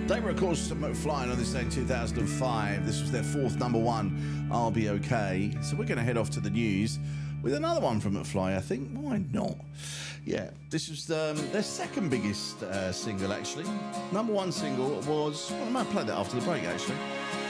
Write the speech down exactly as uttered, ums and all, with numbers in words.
They were, of course, McFly on this day in two thousand five. This was their fourth number one, I'll Be Okay. So we're going to head off to the news with another one from McFly, I think. Why not? Yeah, this was um, their second biggest uh, single, actually. Number one single was... Well, I might play that after the break, actually.